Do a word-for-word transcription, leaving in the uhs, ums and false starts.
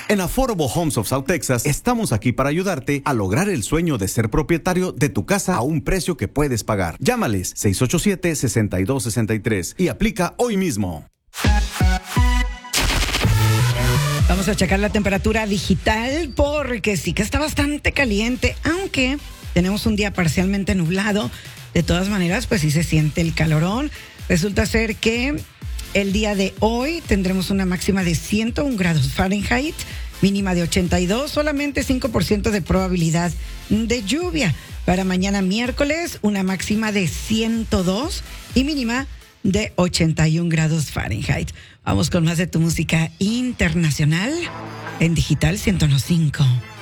En Affordable Homes of South Texas estamos aquí para ayudarte a lograr el sueño de ser propietario de tu casa a un precio que puedes pagar. Llámales seis ocho siete, seis dos seis tres y aplica hoy mismo. Vamos a checar la temperatura digital porque sí que está bastante caliente, aunque tenemos un día parcialmente nublado. De todas maneras, pues sí se siente el calorón. Resulta ser que el día de hoy tendremos una máxima de ciento uno grados Fahrenheit, mínima de ochenta y dos, solamente cinco por ciento de probabilidad de lluvia. Para mañana miércoles, una máxima de ciento dos y mínima de ochenta y un grados Fahrenheit. Vamos con más de tu música internacional en Digital ciento uno punto cinco.